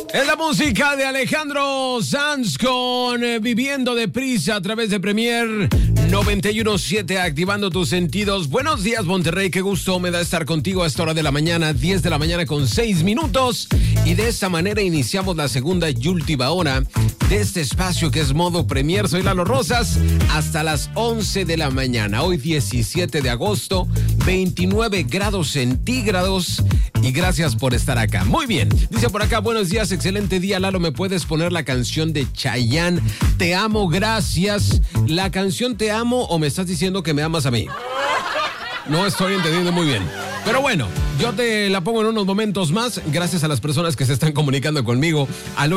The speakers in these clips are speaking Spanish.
Es la música de Alejandro Sanz con Viviendo Deprisa a través de Premier 91.7, activando tus sentidos. Buenos días, Monterrey, qué gusto me da estar contigo a esta hora de la mañana, 10 de la mañana con 6 minutos. Y de esta manera iniciamos la segunda y última hora de este espacio que es Modo Premier. Soy Lalo Rosas, hasta las 11 de la mañana. Hoy 17 de agosto, 29 grados centígrados. Y gracias por estar acá. Muy bien, dice por acá, buenos días, excelente día, Lalo, ¿me puedes poner la canción de Chayanne? Te amo, gracias. ¿La canción Te amo o me estás diciendo que me amas a mí? No estoy entendiendo muy bien. Pero bueno, yo te la pongo en unos momentos más, gracias a las personas que se están comunicando conmigo al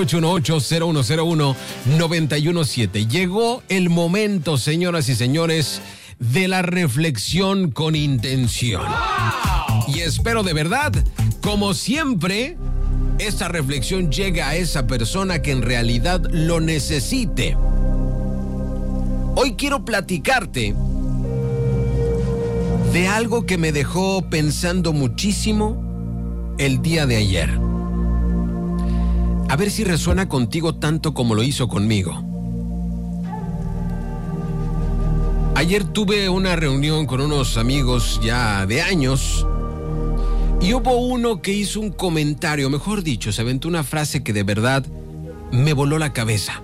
818-0101-917. Llegó el momento, señoras y señores, de la reflexión con intención. Y espero de verdad, como siempre, esta reflexión llegue a esa persona que en realidad lo necesite. Hoy quiero platicarte de algo que me dejó pensando muchísimo el día de ayer. A ver si resuena contigo tanto como lo hizo conmigo. Ayer tuve una reunión con unos amigos ya de años y hubo uno que hizo un comentario, mejor dicho, se aventó una frase que de verdad me voló la cabeza.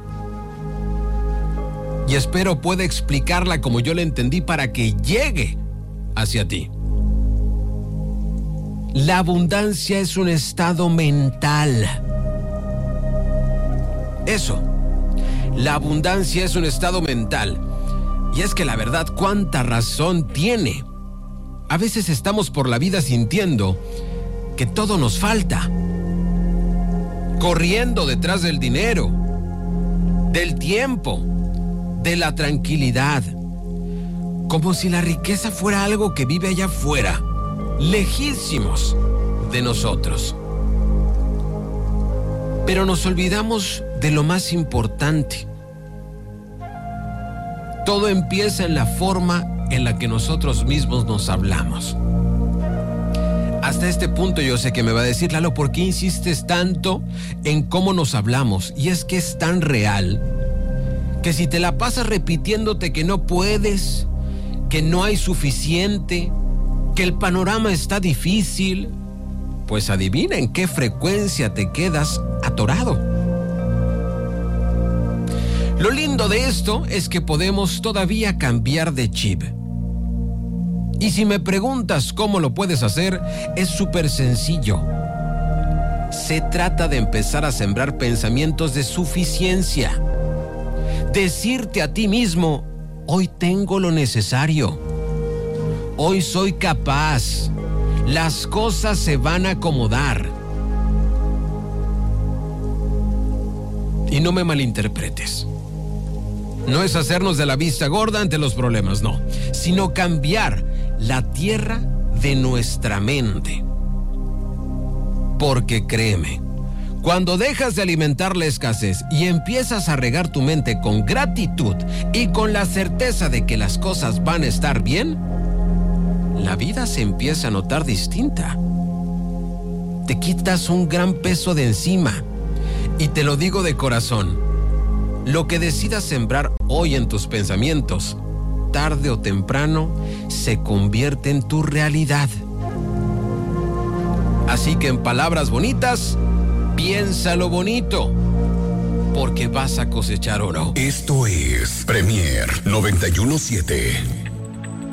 Y espero pueda explicarla como yo la entendí para que llegue hacia ti. La abundancia es un estado mental. Eso. La abundancia es un estado mental. Y es que la verdad, cuánta razón tiene. A veces estamos por la vida sintiendo que todo nos falta. Corriendo detrás del dinero, del tiempo, de la tranquilidad. Como si la riqueza fuera algo que vive allá afuera, lejísimos de nosotros. Pero nos olvidamos de lo más importante. Todo empieza en la forma en la que nosotros mismos nos hablamos. Hasta este punto yo sé que me va a decir, Lalo, ¿por qué insistes tanto en cómo nos hablamos? Y es que es tan real que si te la pasas repitiéndote que no puedes, que no hay suficiente, que el panorama está difícil, pues adivina en qué frecuencia te quedas atorado. Lo lindo de esto es que podemos todavía cambiar de chip. Y si me preguntas cómo lo puedes hacer, es súper sencillo. Se trata de empezar a sembrar pensamientos de suficiencia. Decirte a ti mismo, hoy tengo lo necesario. Hoy soy capaz. Las cosas se van a acomodar. Y no me malinterpretes. No es hacernos de la vista gorda ante los problemas, no, sino cambiar la tierra de nuestra mente. Porque créeme, cuando dejas de alimentar la escasez y empiezas a regar tu mente con gratitud y con la certeza de que las cosas van a estar bien, la vida se empieza a notar distinta. Te quitas un gran peso de encima y te lo digo de corazón. Lo que decidas sembrar hoy en tus pensamientos, tarde o temprano, se convierte en tu realidad. Así que en palabras bonitas, piensa lo bonito, porque vas a cosechar oro. Esto es Premier 91.7.